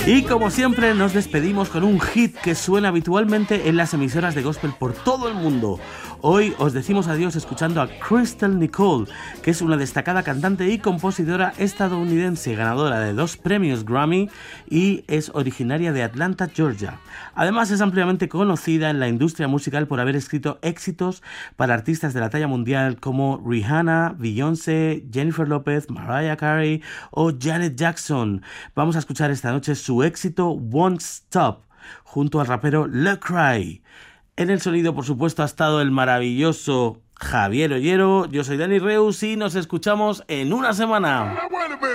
Y como siempre nos despedimos con un hit que suena habitualmente en las emisoras de gospel por todo el mundo. Hoy os decimos adiós escuchando a Crystal Nicole, que es una destacada cantante y compositora estadounidense, ganadora de 2 premios Grammy y es originaria de Atlanta, Georgia. Además es ampliamente conocida en la industria musical por haber escrito éxitos para artistas de la talla mundial como Rihanna, Beyoncé, Jennifer Lopez, Mariah Carey o Janet Jackson. Vamos a escuchar esta noche su éxito Won't Stop junto al rapero Lecrae. En el sonido, por supuesto, ha estado el maravilloso Javier Ollero. Yo soy Dani Reus y nos escuchamos en una semana.